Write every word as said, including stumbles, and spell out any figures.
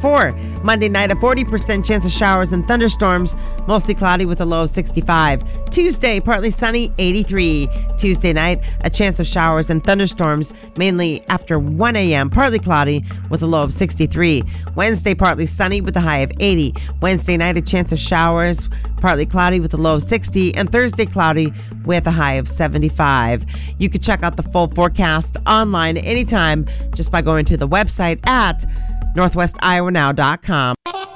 sixty-four. Monday night, a forty percent chance of showers and thunderstorms, mostly cloudy with a low of sixty-five. Tuesday, partly sunny, eighty-three. Tuesday night, a chance of showers and thunderstorms, mainly after one a.m., partly cloudy with a low of sixty-three. Wednesday, partly sunny with a high of eighty. Wednesday night, a chance of showers, partly cloudy with a low of sixty. And Thursday, cloudy with a high of seventy-five. You can check out the full forecast online anytime just by going to the website at northwest iowa now dot com.